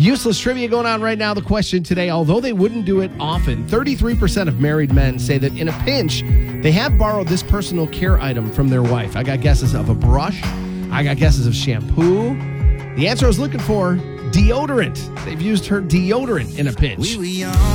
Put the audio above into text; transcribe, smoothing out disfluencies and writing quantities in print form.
Useless trivia going on right now. The question today, although they wouldn't do it often, 33% of married men say that in a pinch, they have borrowed this personal care item from their wife. I got guesses of a brush. I got guesses of shampoo. The answer I was looking for, deodorant. They've used her deodorant in a pinch.